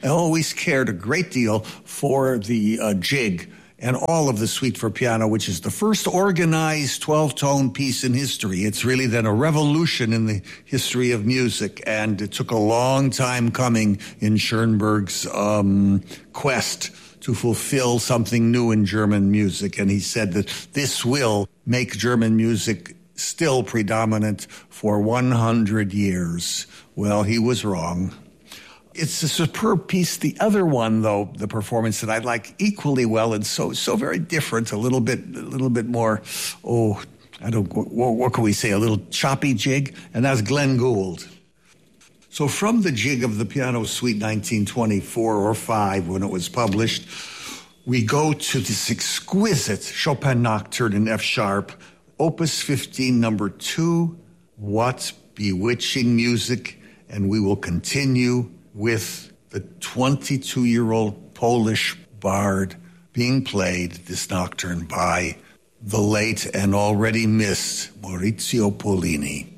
always cared a great deal for the jig and all of the suite for piano, which is the first organized 12-tone piece in history. It's really then a revolution in the history of music, and it took a long time coming in Schoenberg's quest to fulfill something new in German music. And he said that this will make German music still predominant for 100 years. Well, he was wrong. It's a superb piece. The other one, though, the performance that I like equally well and so very different, a little bit more, what can we say, a little choppy jig, and that's Glenn Gould. So from the jig of the Piano Suite 1924 or 5, when it was published, we go to this exquisite Chopin Nocturne in F sharp, Opus 15, number 2. What bewitching music! And we will continue with the 22-year-old Polish bard being played, this nocturne, by the late and already missed Maurizio Pollini.